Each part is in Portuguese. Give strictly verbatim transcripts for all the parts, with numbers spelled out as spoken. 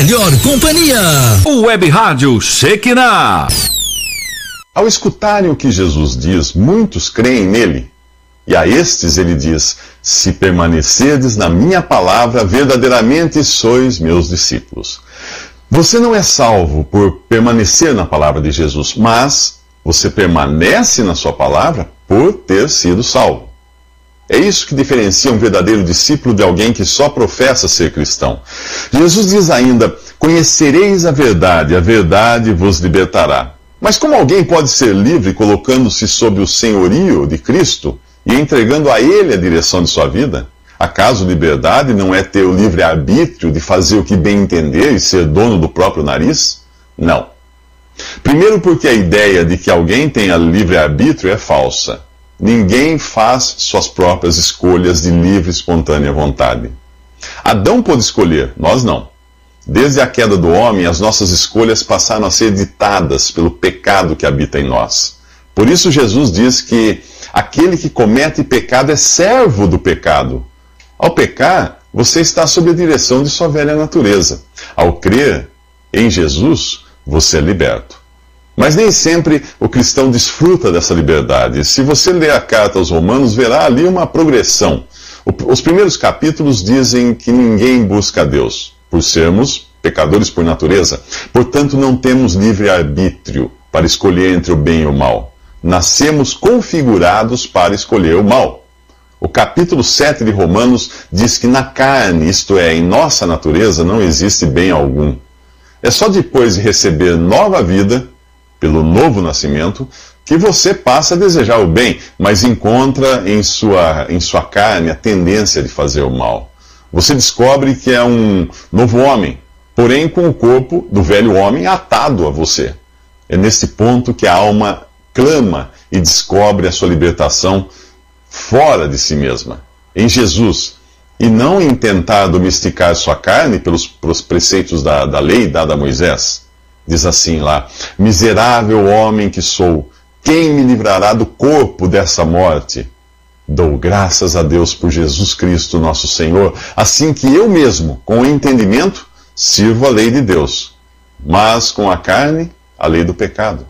melhor companhia. O Web Rádio Shekinah. Ao escutarem o que Jesus diz, muitos creem nele. E a estes ele diz: se permanecerdes na minha palavra, verdadeiramente sois meus discípulos. Você não é salvo por permanecer na palavra de Jesus, mas você permanece na sua palavra por ter sido salvo. É isso que diferencia um verdadeiro discípulo de alguém que só professa ser cristão. Jesus diz ainda: conhecereis a verdade, a verdade vos libertará. Mas como alguém pode ser livre colocando-se sob o senhorio de Cristo e entregando a Ele a direção de sua vida? Acaso liberdade não é ter o livre-arbítrio de fazer o que bem entender e ser dono do próprio nariz? Não. Primeiro porque a ideia de que alguém tenha livre-arbítrio é falsa. Ninguém faz suas próprias escolhas de livre e espontânea vontade. Adão pôde escolher, nós não. Desde a queda do homem, as nossas escolhas passaram a ser ditadas pelo pecado que habita em nós. Por isso Jesus diz que aquele que comete pecado é servo do pecado. Ao pecar, você está sob a direção de sua velha natureza. Ao crer em Jesus, você é liberto. Mas nem sempre o cristão desfruta dessa liberdade. Se você ler a carta aos Romanos, verá ali uma progressão. Os primeiros capítulos dizem que ninguém busca a Deus, por sermos pecadores por natureza. Portanto, não temos livre-arbítrio para escolher entre o bem e o mal. Nascemos configurados para escolher o mal. O capítulo sete de Romanos diz que na carne, isto é, em nossa natureza, não existe bem algum. É só depois de receber nova vida, pelo novo nascimento, que você passa a desejar o bem, mas encontra em sua, em sua carne a tendência de fazer o mal. Você descobre que é um novo homem, porém com o corpo do velho homem atado a você. É nesse ponto que a alma clama e descobre a sua libertação fora de si mesma, em Jesus, e não em tentar domesticar sua carne pelos, pelos preceitos da, da lei dada a Moisés. Diz assim lá: miserável homem que sou, quem me livrará do corpo dessa morte? Dou graças a Deus por Jesus Cristo nosso Senhor, assim que eu mesmo, com o entendimento, sirvo a lei de Deus, mas com a carne, a lei do pecado.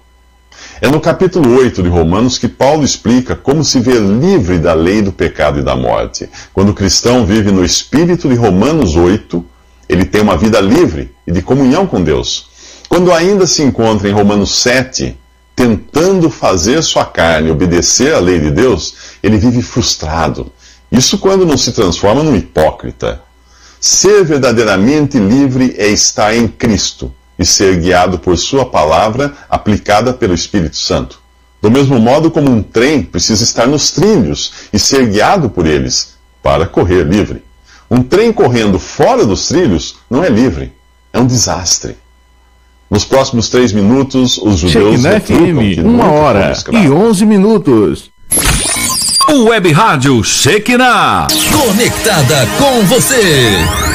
É no capítulo oito de Romanos que Paulo explica como se ver livre da lei do pecado e da morte. Quando o cristão vive no espírito de Romanos oito, ele tem uma vida livre e de comunhão com Deus. Quando ainda se encontra em Romanos sete, tentando fazer sua carne obedecer à lei de Deus, ele vive frustrado. Isso quando não se transforma num hipócrita. Ser verdadeiramente livre é estar em Cristo e ser guiado por sua palavra aplicada pelo Espírito Santo. Do mesmo modo como um trem precisa estar nos trilhos e ser guiado por eles para correr livre. Um trem correndo fora dos trilhos não é livre, é um desastre. Nos próximos três minutos, os judeus reflutam que uma hora e onze minutos. O Web Rádio Shekinah. Conectada com você.